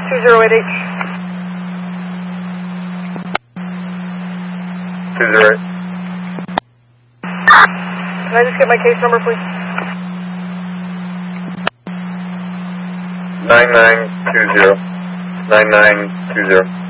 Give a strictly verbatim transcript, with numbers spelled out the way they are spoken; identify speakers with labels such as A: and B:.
A: two zero eight H.
B: two zero eight.
A: Can I just get my case number, please?
B: nine nine two zero. nine nine two zero.